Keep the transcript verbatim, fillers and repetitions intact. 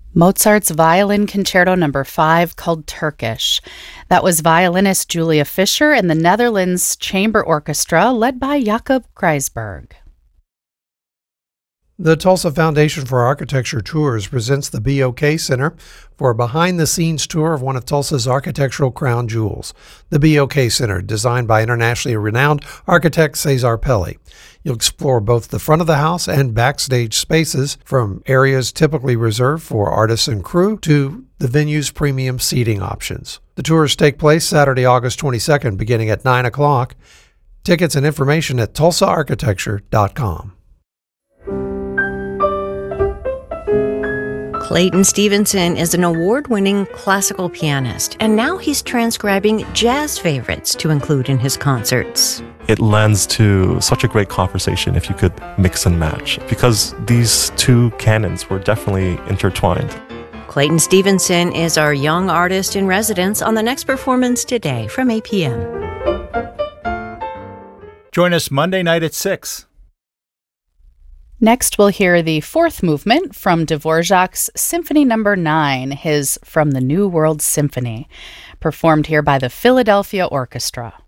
Mozart's Violin Concerto Number five, called Turkish. That was violinist Julia Fischer and the Netherlands Chamber Orchestra, led by Jacob Kreisberg. The Tulsa Foundation for Architecture Tours presents the B O K Center for a behind-the-scenes tour of one of Tulsa's architectural crown jewels, the B O K Center, designed by internationally renowned architect Cesar Pelli. You'll explore both the front of the house and backstage spaces, from areas typically reserved for artists and crew to the venue's premium seating options. The tours take place Saturday, August twenty-second, beginning at nine o'clock. Tickets and information at tulsa architecture dot com. Clayton Stevenson is an award-winning classical pianist, and now he's transcribing jazz favorites to include in his concerts. It lends to such a great conversation if you could mix and match, because these two canons were definitely intertwined. Clayton Stevenson is our young artist in residence on the next performance today from eight p.m. Join us Monday night at six. Next, we'll hear the fourth movement from Dvorak's Symphony Number nine, his From the New World Symphony, performed here by the Philadelphia Orchestra.